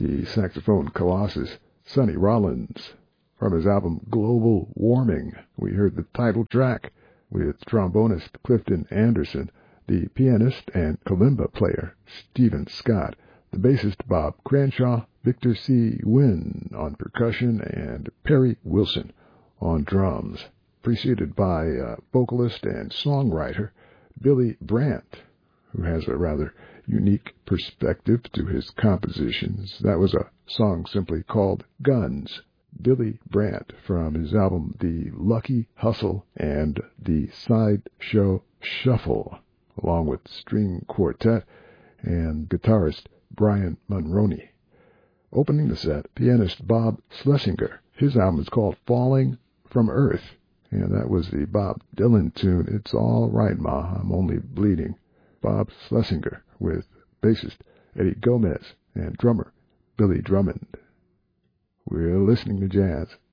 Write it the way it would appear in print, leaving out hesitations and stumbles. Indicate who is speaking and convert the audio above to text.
Speaker 1: the saxophone colossus Sonny Rollins. From his album Global Warming, we heard the title track with trombonist Clifton Anderson, the pianist and kalimba player Stephen Scott, the bassist Bob Cranshaw, Victor C. Wynn on percussion, and Perry Wilson on drums, preceded by vocalist and songwriter Billy Brandt, who has a rather unique perspective to his compositions. That was a song simply called Guns. Billy Brandt from his album The Lucky Hustle and The Sideshow Shuffle, along with string quartet and guitarist Brian Mulroney. Opening the set, pianist Bob Schlesinger. His album is called Falling from Earth, and that was the Bob Dylan tune, It's All Right Ma, I'm Only Bleeding. Bob Schlesinger with bassist Eddie Gomez and drummer Billy Drummond. We're listening to jazz.